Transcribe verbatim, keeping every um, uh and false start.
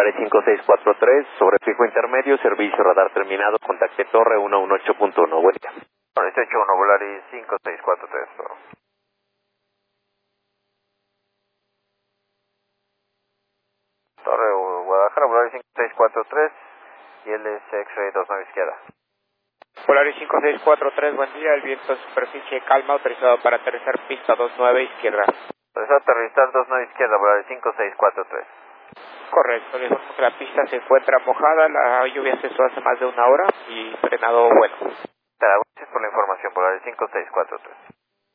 Volaris cinco seis cuatro tres, sobre fijo intermedio, servicio radar terminado, contacte torre uno uno ocho punto uno, buen día. Este ocho uno, Volaris cinco seis cuatro tres, por Torre Guadalajara, Volaris cinco seis cuatro tres, y él es X-Ray dos nueve izquierda. Volaris cinco seis cuatro tres, buen día, el viento superficie calma, autorizado para aterrizar pista dos nueve izquierda. Autorizado aterrizar dos nueve izquierda, Volaris cinco seis cuatro tres. Correcto, le informo que la pista se encuentra mojada, la lluvia cesó hace más de una hora y frenado bueno. Gracias por la información, Volaris cinco seis cuatro tres.